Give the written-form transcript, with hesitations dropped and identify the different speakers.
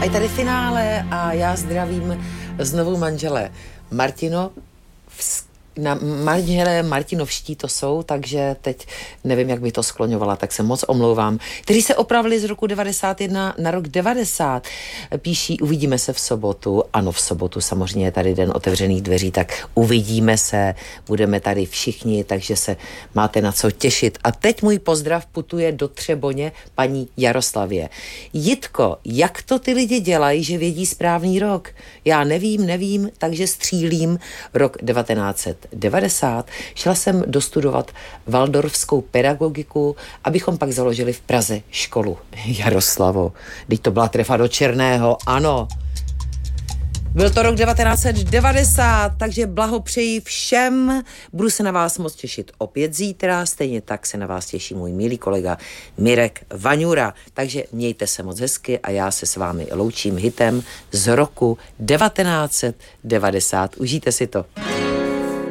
Speaker 1: A je tady finále a já zdravím znovu manžele Martinovští to jsou, takže teď nevím, jak by to skloňovala, tak se moc omlouvám. Kteří se opravili z roku 91 na rok 90. Píší, uvidíme se v sobotu. Ano, v sobotu samozřejmě je tady den otevřených dveří, tak uvidíme se, budeme tady všichni, takže se máte na co těšit. A teď můj pozdrav putuje do Třeboně paní Jaroslavě. Jitko, jak to ty lidi dělají, že vědí správný rok? Já nevím, takže střílím rok 1990. Šla jsem dostudovat waldorfskou pedagogiku, abychom pak založili v Praze školu. Jaroslavo, teď to byla trefa do černého, ano. Byl to rok 1990, takže blahopřeji všem. Budu se na vás moc těšit opět zítra, stejně tak se na vás těší můj milý kolega Mirek Vaňura. Takže mějte se moc hezky a já se s vámi loučím hitem z roku 1990. Užijte si to.